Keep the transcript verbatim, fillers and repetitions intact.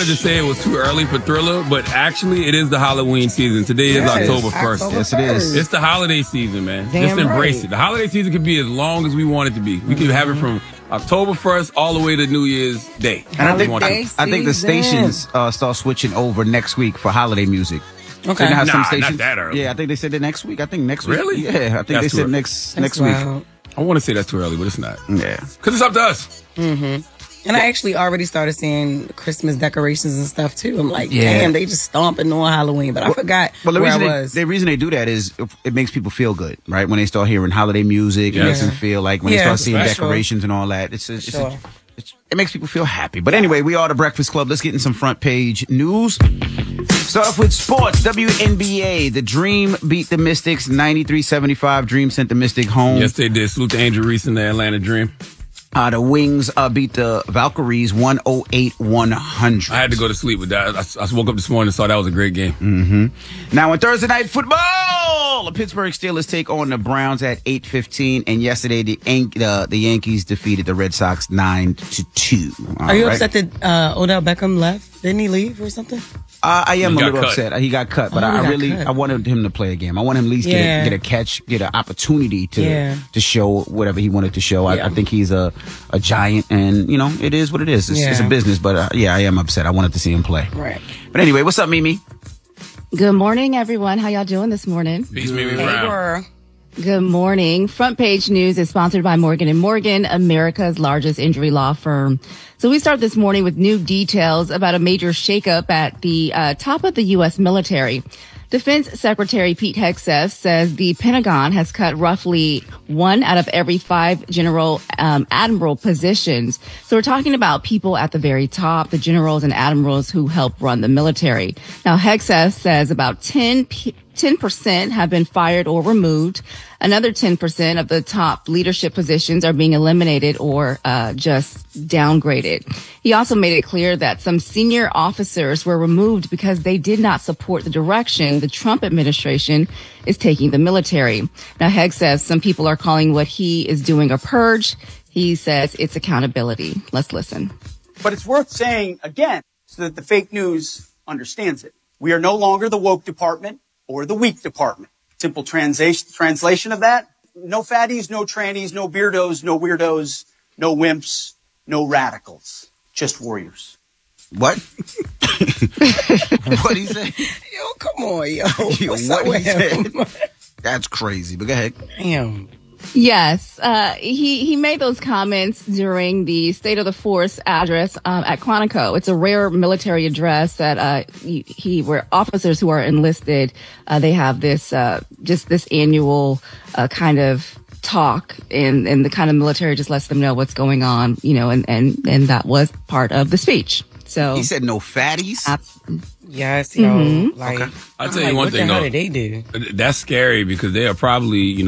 wanted to say it was too early for Thriller, but actually it is the Halloween season. Today is Yes, October first. October yes, it is. It's the holiday season, man. Damn Just embrace right. it. The holiday season could be as long as we want it to be. We could have it from October first all the way to New Year's Day. And I think Holiday I, I think the stations uh, start switching over next week for holiday music. Okay. Have Nah, some not stations, that early. Yeah, I think they said it next week. I think next week. Really? Yeah, I think That's they too said early. next That's next wild. week. I want to say that's too early, but it's not. Yeah. Because it's up to us. Mm-hmm. And I actually already started seeing Christmas decorations and stuff too. I'm like, Yeah. damn, they just stomping on Halloween. But I forgot Well, the where reason I they, was. the reason they do that is it makes people feel good, right? When they start hearing holiday music, it Yes. makes them feel like when Yeah, they start seeing for sure. decorations and all that. It's, a, it's, Sure. a, it's it makes people feel happy. But anyway, we are the Breakfast Club. Let's get in some front page news. Start off with sports. W N B A. The Dream beat the Mystics ninety-three seventy-five. Dream sent the Mystic home. Yes, they did. Salute to Angel Reese and the Atlanta Dream. Uh, the Wings uh, beat the Valkyries one oh eight one hundred. I had to go to sleep with that. I, I woke up this morning and saw that was a great game. Mm-hmm. Now on Thursday Night Football, the Pittsburgh Steelers take on the Browns at eight fifteen, and yesterday the Yan- uh, the Yankees defeated the Red Sox nine to two. Are you upset that uh, Odell Beckham left? Didn't he leave or something? Uh, I am He a got little cut. upset. He got cut, but Oh, he I, I got really cut. I wanted him to play a game. I want him at least Yeah. get a, get a catch, get an opportunity to Yeah. to show whatever he wanted to show. I, Yeah. I think he's a a giant, and you know it is what it is. It's, it's a Yeah. business, but uh, yeah, I am upset. I wanted to see him play. Right. But anyway, what's up, Mimi? Good morning, everyone. How y'all doing this morning? Peace, Mimi Hey, Brown. girl. Good morning. Front page news is sponsored by Morgan and Morgan, America's largest injury law firm. So we start this morning with new details about a major shakeup at the uh, top of the U S military. Defense Secretary Pete Hegseth says the Pentagon has cut roughly one out of every five general um, admiral positions. So we're talking about people at the very top, the generals and admirals who help run the military. Now, Hegseth says about ten percent have been fired or removed. Another ten percent of the top leadership positions are being eliminated or uh, just downgraded. He also made it clear that some senior officers were removed because they did not support the direction the Trump administration is taking the military. Now, Hegg says some people are calling what he is doing a purge. He says it's accountability. Let's listen. But it's worth saying again so that the fake news understands it. We are no longer the woke department or the weak department. Simple translation translation of that: no fatties, no trannies, no beardos, no weirdos, no wimps, no radicals, just warriors. What? What he say? Yo, come on, yo. Yo, What's what up he with him? said? That's crazy. But go ahead. Damn. Yes, uh, he he made those comments during the State of the Force address um, at Quantico. It's a rare military address that uh, he, he where officers who are enlisted uh, they have this uh, just this annual uh, kind of talk, and and the kind of military just lets them know what's going on, you know, and and and that was part of the speech. So He said no fatties. Absolutely. Yes, yo. Mhm. Like, I'll I'm tell you like, one what thing, the hell though. did they do? That's scary because they are probably, you know,